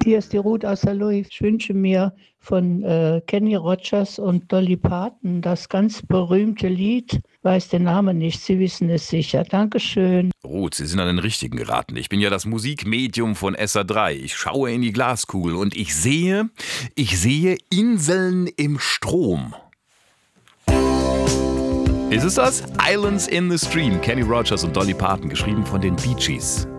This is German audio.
Hier ist die Ruth aus der Louis. Ich wünsche mir von Kenny Rogers und Dolly Parton das ganz berühmte Lied. Weiß den Namen nicht, Sie wissen es sicher. Dankeschön. Ruth, Sie sind an den Richtigen geraten. Ich bin ja das Musikmedium von SA3. Ich schaue in die Glaskugel und ich sehe Inseln im Strom. Ist es das? Islands in the Stream, Kenny Rogers und Dolly Parton, geschrieben von den Bee Gees.